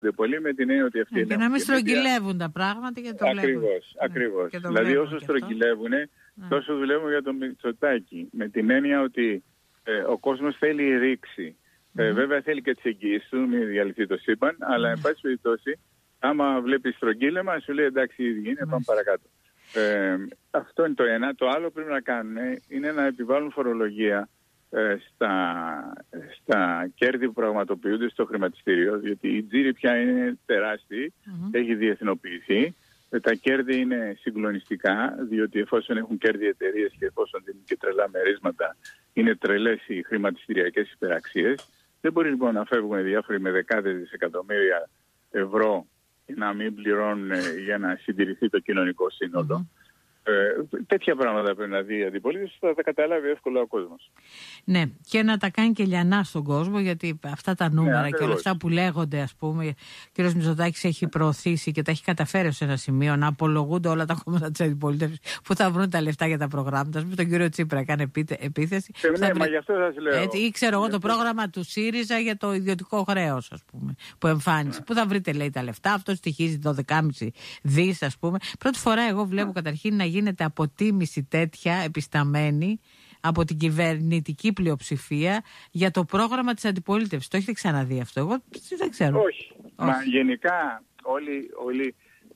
πολύ με την έννοια ότι αυτή και να μην στρογγυλεύουν τα πράγματα και το ακριβώς. Δηλαδή όσο στρογγυλεύουν τόσο δουλεύουν για το Μητσοτάκη. Με την έννοια ότι ο κόσμος θέλει ρήξη. Βέβαια θέλει και τις εγγύησεις του, μην διαλυθεί το σύμπαν, αλλά εν πάση περιπτώσει άμα βλέπει στρογγύλεμα σου λέει εντάξει ήδη είναι, πάμε παρακάτω. Αυτό είναι το ένα. Το άλλο που πρέπει να κάνουν είναι να επιβάλλουν φορολογία στα κέρδη που πραγματοποιούνται στο χρηματιστήριο, διότι η τζίρη πια είναι τεράστια, έχει διεθνοποιηθεί. Τα κέρδη είναι συγκλονιστικά, διότι εφόσον έχουν κέρδη εταιρείες και εφόσον δίνουν και τρελά μερίσματα, είναι τρελές οι χρηματιστηριακές υπεραξίες. Δεν μπορεί λοιπόν να φεύγουν διάφοροι με δεκάδες δισεκατομμύρια ευρώ και να μην πληρώνουν για να συντηρηθεί το κοινωνικό σύνολο. Τέτοια πράγματα πρέπει να δει η αντιπολίτευση, θα τα καταλάβει εύκολα ο κόσμος. Ναι, και να τα κάνει και λιανά στον κόσμο, γιατί αυτά τα νούμερα και όλα αυτά που λέγονται, ας πούμε, ο κ. Μητσοτάκης έχει προωθήσει και τα έχει καταφέρει σε ένα σημείο να απολογούνται όλα τα κόμματα της αντιπολίτευσης που θα βρουν τα λεφτά για τα προγράμματα. Ας πούμε, τον κύριο Τσίπρα έκανε επίθεση. Μα γι' αυτό σας λέω. Ή ξέρω εγώ το πρόγραμμα του ΣΥΡΙΖΑ για το ιδιωτικό χρέος, ας πούμε, που εμφάνισε. Πού θα βρείτε, λέει, τα λεφτά, αυτό στοιχίζει 12,5 δις, ας πούμε. Πρώτη φορά εγώ βλέπω καταρχήν να γίνεται αποτίμηση τέτοια επισταμένη από την κυβερνητική πλειοψηφία για το πρόγραμμα της αντιπολίτευσης. Το έχετε ξαναδεί αυτό? Εγώ δεν ξέρω. Όχι. Μα γενικά όλοι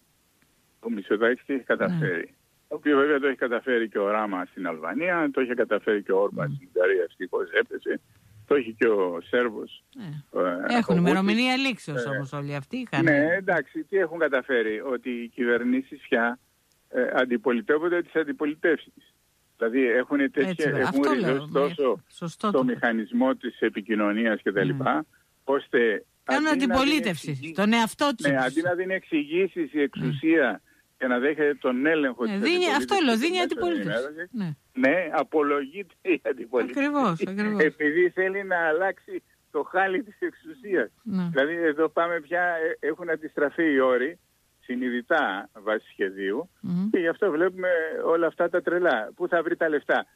ο Μητσοτάκης έχει καταφέρει. Το οποίο βέβαια το έχει καταφέρει και ο Ράμα στην Αλβανία, το είχε καταφέρει και ο Όρμπαν στην Ουγγαρία, ευτυχώς έπεσε. Το έχει και ο Σέρβος. Έχουν ημερομηνία λήξεως όμως όλοι αυτοί. Είχαν. Ναι, εντάξει, τι έχουν καταφέρει? Ότι οι κυβερνήσεις πια αντιπολιτεύονται τις αντιπολιτεύσεις. Δηλαδή έχουν ριζώσει τόσο το μηχανισμό της επικοινωνίας κτλ. Ώστε κάνουν αντιπολίτευση στον εαυτό της. Ναι, αντί να δίνει εξηγήσεις η εξουσία και να δέχεται τον έλεγχο της αντιπολίτευσης. Αυτό δίνει αντιπολίτευση. Ναι, απολογείται η αντιπολίτευση. Ακριβώς. Επειδή θέλει να αλλάξει το χάλι της εξουσίας. Δηλαδή εδώ πάμε πια, έχουν αντιστραφεί οι όροι συνειδητά βάσει σχεδίου και γι' αυτό βλέπουμε όλα αυτά τα τρελά. Πού θα βρει τα λεφτά?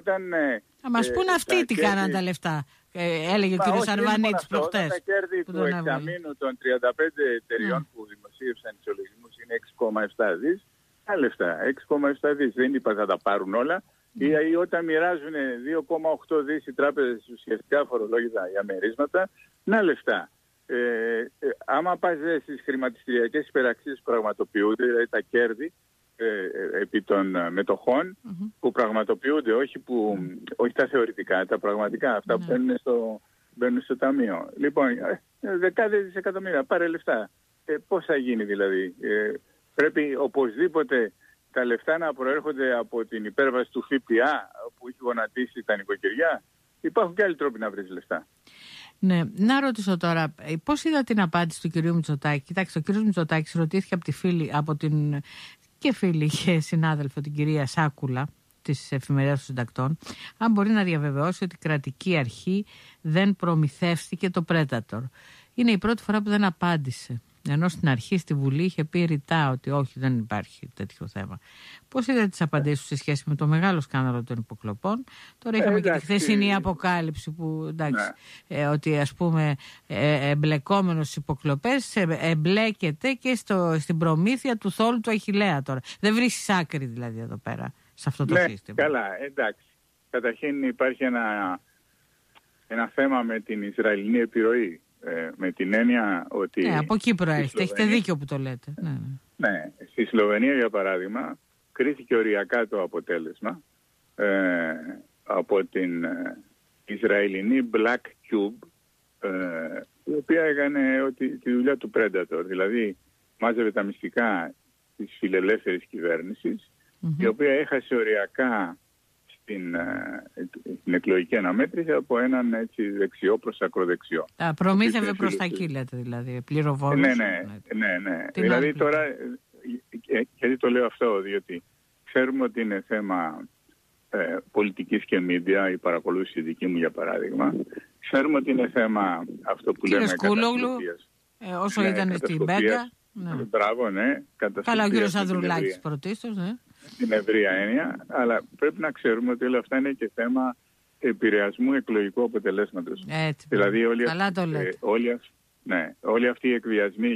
Θα μας πούν αυτοί τι κάναν τα λεφτά. Έλεγε ο κ. Αρβανίτης προχτές. Τα κέρδη του εξαμήνου των 35 εταιριών που δημοσίευσαν ισολογισμούς είναι 6,7 δις. Τα λεφτά, 6,7 δις. Δεν είπα θα τα πάρουν όλα. Ή όταν μοιράζουν 2,8 δις οι τράπεζες ουσιαστικά φορολόγητα για μερίσματα, να λεφτά. Άμα πας στις χρηματιστηριακές υπεραξίες που πραγματοποιούνται, δηλαδή τα κέρδη επί των μετοχών που πραγματοποιούνται, όχι τα θεωρητικά, τα πραγματικά, αυτά που μπαίνουν στο ταμείο. Λοιπόν, δεκάδες δισεκατομμύρια, πάρε λεφτά. Πώς θα γίνει δηλαδή? Πρέπει οπωσδήποτε τα λεφτά να προέρχονται από την υπέρβαση του ΦΠΑ που έχει γονατίσει τα νοικοκυριά. Υπάρχουν και άλλοι τρόποι να βρεις λεφτά. Ναι, να ρωτήσω τώρα, πώς είδα την απάντηση του κυρίου Μητσοτάκη? Κοιτάξτε, ο κύριος Μητσοτάκης ρωτήθηκε από την και φίλη και συνάδελφο την κυρία Σάκουλα της Εφημερίδας των Συντακτών, αν μπορεί να διαβεβαιώσει ότι η κρατική αρχή δεν προμηθεύτηκε το Predator. Είναι η πρώτη φορά που δεν απάντησε. Ενώ στην αρχή στη Βουλή είχε πει ρητά ότι όχι, δεν υπάρχει τέτοιο θέμα. Πώς είδατε τις απαντήσεις σε σχέση με το μεγάλο σκάνδαλο των υποκλοπών? Τώρα είχαμε και τη χθεσινή αποκάλυψη που εντάξει, ότι ας πούμε εμπλεκόμενος στις υποκλοπές εμπλέκεται και στην προμήθεια του θόλου του Αχιλλέα τώρα. Δεν βρίσκεις άκρη δηλαδή εδώ πέρα σε αυτό το σύστημα. Καλά, εντάξει. Καταρχήν υπάρχει ένα θέμα με την Ισραηλινή επιρροή. Με την έννοια ότι... από εκεί προέρχεται, έχετε δίκιο που το λέτε. Ναι, στη Σλοβενία για παράδειγμα κρίθηκε οριακά το αποτέλεσμα από την Ισραηλινή Black Cube, η οποία έκανε τη δουλειά του Predator, δηλαδή μάζευε τα μυστικά της φιλελεύθερης κυβέρνησης, η οποία έχασε οριακά στην εκλογική αναμέτρηση από έναν έτσι δεξιό προς ακροδεξιό. Προμήθευε προς τα εκεί λέτε δηλαδή, πληροβόρους. Ναι. Δηλαδή τώρα, γιατί το λέω αυτό, διότι ξέρουμε ότι είναι θέμα πολιτικής και media, η παρακολούθηση δική μου για παράδειγμα. Ξέρουμε ότι είναι θέμα αυτό που λέμε κατασκοπίας. Όσο ήταν στην Μπέγκα. Μπράβο, ναι. Καλά, ο κύριος Ανδρουλάκης πρωτίστως, ναι. Την ευρεία έννοια, αλλά πρέπει να ξέρουμε ότι όλα αυτά είναι και θέμα επηρεασμού εκλογικού αποτελέσματος. Έτσι, δηλαδή Ναι, όλοι αυτοί οι εκβιασμοί